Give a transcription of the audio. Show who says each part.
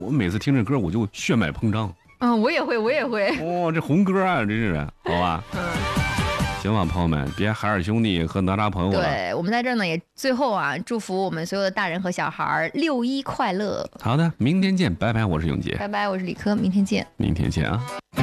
Speaker 1: 我每次听这歌我就血脉膨胀。
Speaker 2: 我也会。
Speaker 1: 哦，这红歌啊，真是好吧。行吧，朋友们，别海尔兄弟和哪吒朋友了。
Speaker 2: 对，我们在这儿呢，也最后啊，祝福我们所有的大人和小孩6·1快乐。
Speaker 1: 好的，明天见，拜拜，我是永杰。
Speaker 2: 拜拜，我是李科，明天见。
Speaker 1: 明天见啊。